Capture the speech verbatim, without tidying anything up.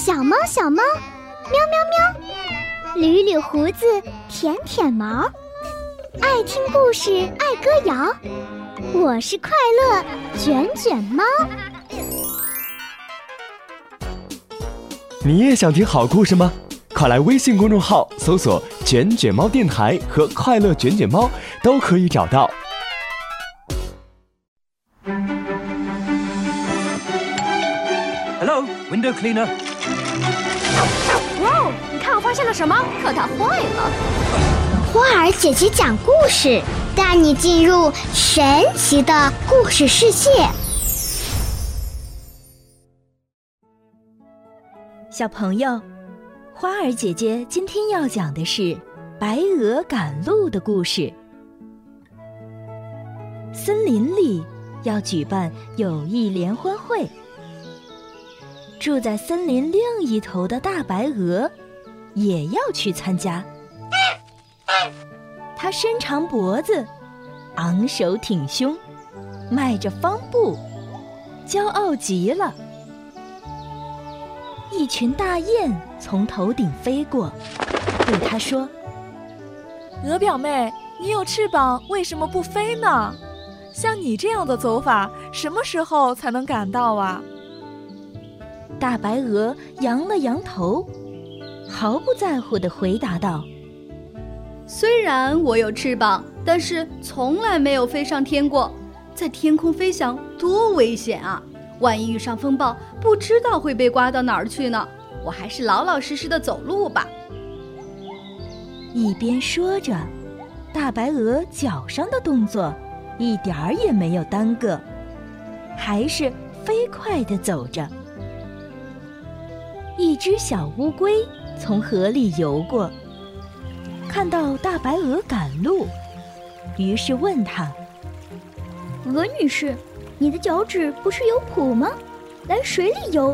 小猫小猫，喵喵喵，捋捋胡子，舔舔毛，爱听故事，爱歌谣，我是快乐卷卷猫。 你也想听好故事吗？快来微信公众号搜索卷卷猫电台和快乐卷卷猫，都可以找到。 Hello, window cleaner. 哇，你看我发现了什么？可它坏了。 花儿姐姐讲故事，带你进入神奇的故事世界。 小朋友，花儿姐姐今天要讲的是白鹅赶路的故事。森林里要举办友谊联欢会，住在森林另一头的大白鹅也要去参加。它伸长脖子，昂首挺胸，迈着方步，骄傲极了。一群大雁从头顶飞过，对它说： 鹅表妹，你有翅膀，为什么不飞呢？像你这样的走法，什么时候才能赶到啊？ 大白鹅扬了扬头，毫不在乎地回答道： 虽然我有翅膀，但是从来没有飞上天过。在天空飞翔多危险啊！万一遇上风暴，不知道会被刮到哪儿去呢。我还是老老实实的走路吧。 一边说着，大白鹅脚上的动作一点儿也没有耽搁，还是飞快地走着。一只小乌龟从河里游过，看到大白鹅赶路，于是问她： 鹅女士，你的脚趾不是有蹼吗？来水里游